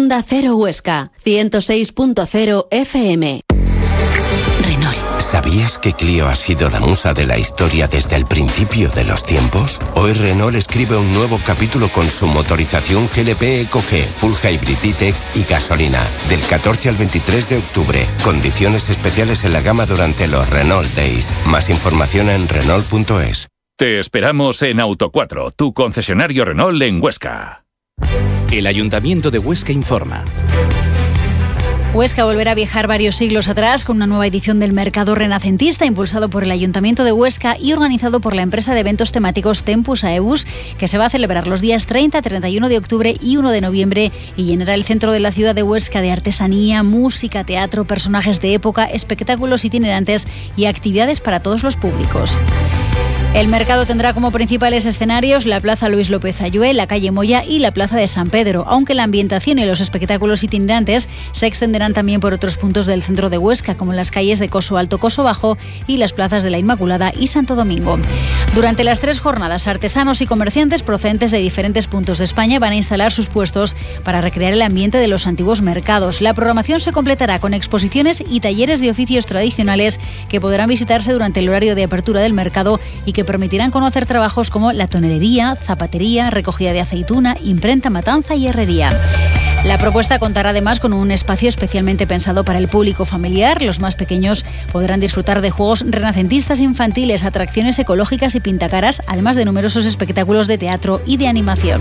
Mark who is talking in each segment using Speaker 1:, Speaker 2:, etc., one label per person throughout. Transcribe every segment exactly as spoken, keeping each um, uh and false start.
Speaker 1: Onda Cero Huesca, ciento seis punto cero F M. Renault.
Speaker 2: ¿Sabías que Clio ha sido la musa de la historia desde el principio de los tiempos? Hoy Renault escribe un nuevo capítulo con su motorización G L P Eco G, Full Hybrid E-Tech y gasolina. Del catorce al veintitrés de octubre. Condiciones especiales en la gama durante los Renault Days. Más información en Renault punto es.
Speaker 3: Te esperamos en Auto cuatro, tu concesionario Renault en Huesca.
Speaker 4: El Ayuntamiento de Huesca informa.
Speaker 5: Huesca volverá a viajar varios siglos atrás con una nueva edición del Mercado Renacentista impulsado por el Ayuntamiento de Huesca y organizado por la empresa de eventos temáticos Tempus Aebus, que se va a celebrar los días treinta, treinta y uno de octubre y uno de noviembre y llenará el centro de la ciudad de Huesca de artesanía, música, teatro, personajes de época, espectáculos itinerantes y actividades para todos los públicos. El mercado tendrá como principales escenarios la Plaza Luis López Ayué, la calle Moya y la Plaza de San Pedro, aunque la ambientación y los espectáculos itinerantes se extenderán también por otros puntos del centro de Huesca, como las calles de Coso Alto, Coso Bajo y las plazas de la Inmaculada y Santo Domingo. Durante las tres jornadas, artesanos y comerciantes procedentes de diferentes puntos de España van a instalar sus puestos para recrear el ambiente de los antiguos mercados. La programación se completará con exposiciones y talleres de oficios tradicionales que podrán visitarse durante el horario de apertura del mercado y que permitirán conocer trabajos como la tonelería, zapatería, recogida de aceituna, imprenta, matanza y herrería. La propuesta contará además con un espacio especialmente pensado para el público familiar. Los más pequeños podrán disfrutar de juegos renacentistas infantiles, atracciones ecológicas y pintacaras, además de numerosos espectáculos de teatro y de animación.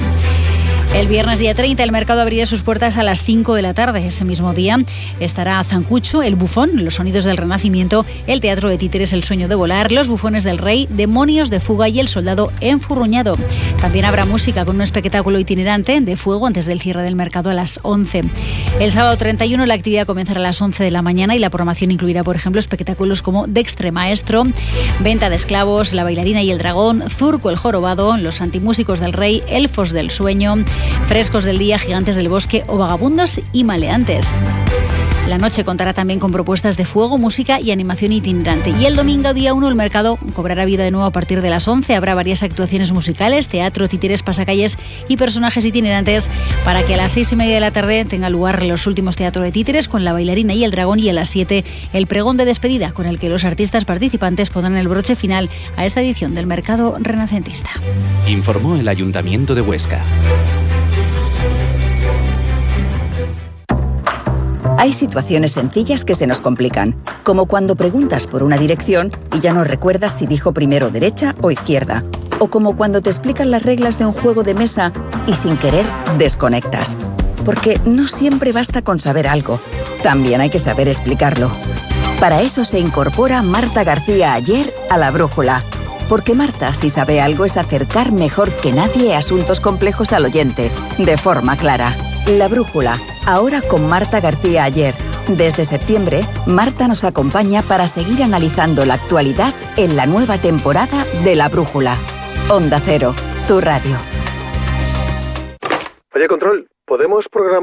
Speaker 5: El viernes día treinta el mercado abrirá sus puertas a las cinco de la tarde. Ese mismo día estará Zancucho, El Bufón, Los Sonidos del Renacimiento, el Teatro de Títeres El Sueño de Volar, Los Bufones del Rey, Demonios de Fuga y El Soldado Enfurruñado. También habrá música con un espectáculo itinerante de fuego antes del cierre del mercado a las once. El sábado treinta y uno la actividad comenzará a las once de la mañana y la programación incluirá, por ejemplo, espectáculos como Dextre Maestro, Venta de Esclavos, La Bailarina y el Dragón, Zurco el Jorobado, Los Antimúsicos del Rey, Elfos del Sueño, Frescos del Día, Gigantes del Bosque o Vagabundos y Maleantes. La noche contará también con propuestas de fuego, música y animación itinerante. Y el domingo, día uno, el mercado cobrará vida de nuevo a partir de las once. Habrá varias actuaciones musicales, teatro, títeres, pasacalles y personajes itinerantes para que a las seis y media de la tarde tenga lugar los últimos teatros de títeres con La Bailarina y el Dragón y a las siete el pregón de despedida con el que los artistas participantes pondrán el broche final a esta edición del Mercado Renacentista.
Speaker 4: Informó el Ayuntamiento de Huesca.
Speaker 6: Hay situaciones sencillas que se nos complican, como cuando preguntas por una dirección y ya no recuerdas si dijo primero derecha o izquierda, o como cuando te explican las reglas de un juego de mesa y sin querer desconectas. Porque no siempre basta con saber algo, también hay que saber explicarlo. Para eso se incorpora Marta García Ayer a La Brújula. Porque Marta, si sabe algo, es acercar mejor que nadie asuntos complejos al oyente, de forma clara. La Brújula, ahora con Marta García Ayer. Desde septiembre, Marta nos acompaña para seguir analizando la actualidad en la nueva temporada de La Brújula. Onda Cero, tu radio.
Speaker 7: Oye, Control, ¿podemos programar